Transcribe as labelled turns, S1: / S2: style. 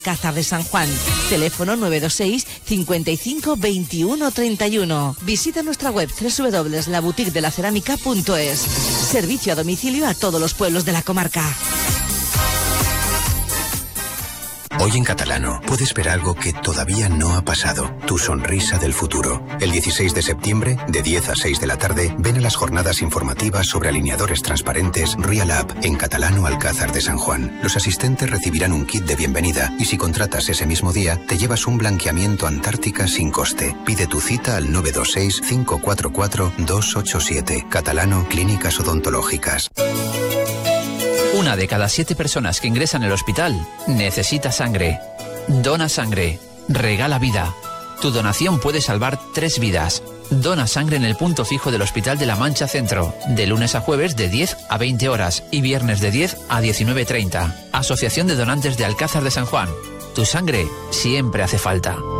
S1: Alcázar de San Juan. Teléfono 926 55 21 31. Visita nuestra web www.labutiquedelacerámica.es. Servicio a domicilio a todos los pueblos de la comarca.
S2: Hoy en Catalano puedes ver algo que todavía no ha pasado. Tu sonrisa del futuro. El 16 de septiembre, de 10 a 6 de la tarde, ven a las jornadas informativas sobre alineadores transparentes Real Up en Catalano Alcázar de San Juan. Los asistentes recibirán un kit de bienvenida y si contratas ese mismo día, te llevas un blanqueamiento Antártica sin coste. Pide tu cita al 926 544 287. Catalano Clínicas Odontológicas.
S3: 1 de cada 7 personas que ingresan al hospital necesita sangre. Dona sangre. Regala vida. Tu donación puede salvar 3 vidas. Dona sangre en el punto fijo del Hospital de la Mancha Centro, de lunes a jueves de 10 a 20 horas y viernes de 10 a 19:30. Asociación de Donantes de Alcázar de San Juan. Tu sangre siempre hace falta.